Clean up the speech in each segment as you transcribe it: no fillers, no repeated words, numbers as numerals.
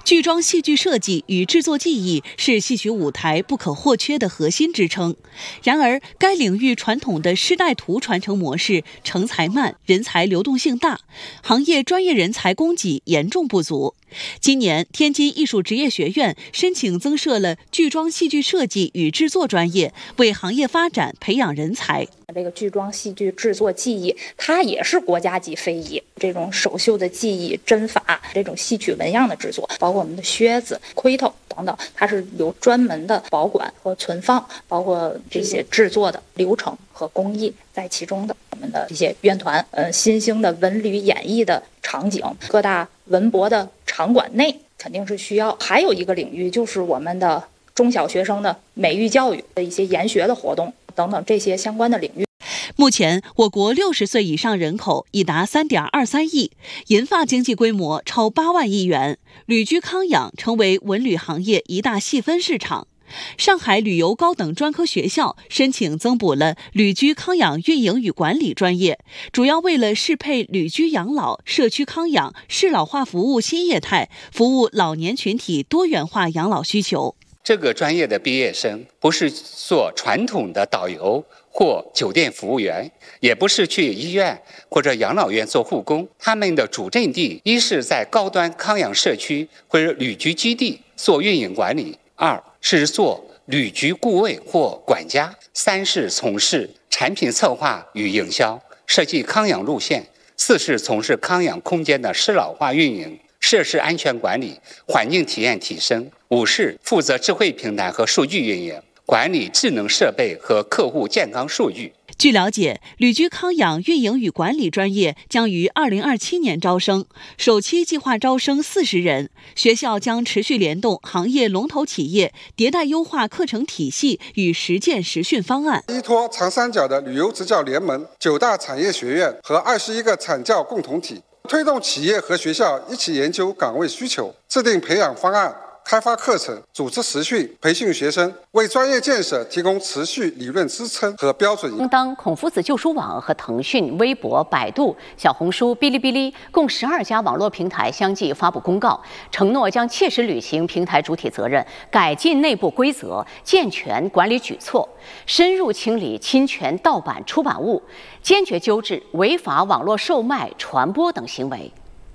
剧装戏剧设计与制作技艺是戏曲舞台不可或缺的核心支撑。然而，该领域传统的师带徒传承模式成才慢，人才流动性大，行业专业人才供给严重不足。今年，天津艺术职业学院申请增设了剧装戏剧设计与制作专业，为行业发展培养人才。 这个剧装戏剧制作技艺，它也是国家级非遗。这种手绣的技艺、针法，这种戏曲纹样的制作，包括我们的靴子、盔头等等，它是有专门的保管和存放，包括这些制作的流程和工艺在其中的。我们的一些院团，新兴的文旅演绎的场景，各大文博的场馆内肯定是需要。还有一个领域就是我们的中小学生的美育教育的一些研学的活动等等这些相关的领域。 目前，我国60岁以上人口已达3.23亿，银发经济规模超8万亿元，旅居康养成为文旅行业一大细分市场。上海旅游高等专科学校申请增补了旅居康养运营与管理专业，主要为了适配旅居养老、社区康养、适老化服务新业态，服务老年群体多元化养老需求。 这个专业的毕业生不是做传统的导游或酒店服务员，也不是去医院或者养老院做护工，他们的主阵地一是在高端康养社区或者旅居基地做运营管理，二是做旅居顾问或管家，三是从事产品策划与营销，设计康养路线，四是从事康养空间的适老化运营、设施安全管理、环境体验提升，五是负责智慧平台和数据运营，管理智能设备和客户健康数据。 据了解，旅居康养运营与管理专业将于2027年招生，首期计划招生40人。学校将持续联动行业龙头企业，迭代优化课程体系与实践实训方案。 依托长三角的旅游职教联盟、9大产业学院和21个产教共同体，推动企业和学校一起研究岗位需求，制定培养方案，开发课程，组织实训，培训学生，为专业建设提供持续理论支撑和标准。 当孔夫子旧书网和腾讯、微博、百度、小红书、哔哩哔哩共12家网络平台相继发布公告，承诺将切实履行平台主体责任，改进内部规则，健全管理举措，深入清理侵权盗版出版物，坚决纠治违法网络售卖、传播等行为。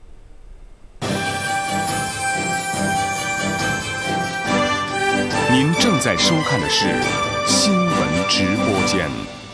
您正在收看的是新闻直播间。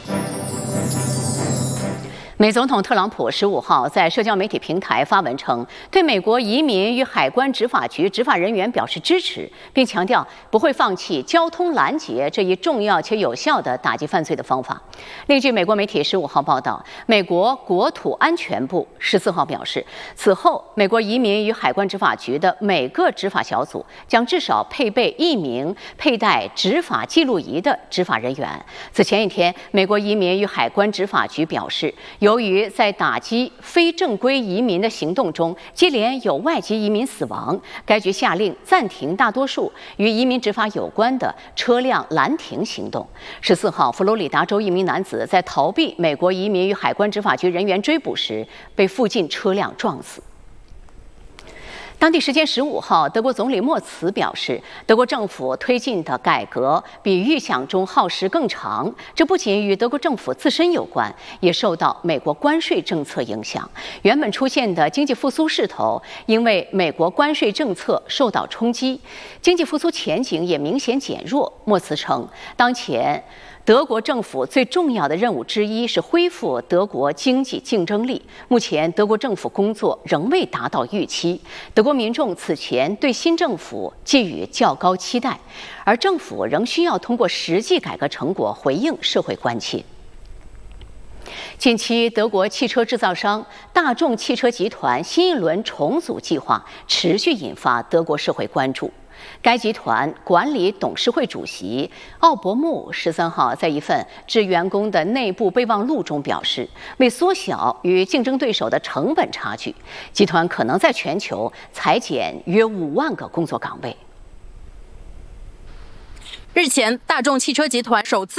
美总统特朗普15号在社交媒体平台发文称，对美国移民与海关执法局执法人员表示支持，并强调不会放弃交通拦截这一重要且有效的打击犯罪的方法。另据美国媒体15号报道，美国国土安全部14号表示，此后美国移民与海关执法局的每个执法小组将至少配备1名佩戴执法记录仪的执法人员。此前一天，美国移民与海关执法局表示，由于在打击非正规移民的行动中接连有外籍移民死亡，该局下令暂停大多数与移民执法有关的车辆拦停行动。14号，佛罗里达州一名男子在逃避美国移民与海关执法局人员追捕时，被附近车辆撞死。当地时间15号，德国总理默茨表示，德国政府推进的改革比预想中耗时更长，这不仅与德国政府自身有关，也受到美国关税政策影响。原本出现的经济复苏势头，因为美国关税政策受到冲击，经济复苏前景也明显减弱。默茨称，当前德国政府最重要的任务之一是恢复德国经济竞争力。目前，德国政府工作仍未达到预期。德国民众此前对新政府寄予较高期待，而政府仍需要通过实际改革成果回应社会关切。近期，德国汽车制造商大众汽车集团新一轮重组计划持续引发德国社会关注。该集团管理董事会主席奥伯穆13号在一份致员工的内部备忘录中表示，为缩小与竞争对手的成本差距，集团可能在全球裁减约5万个工作岗位。 日前，大众汽车集团首次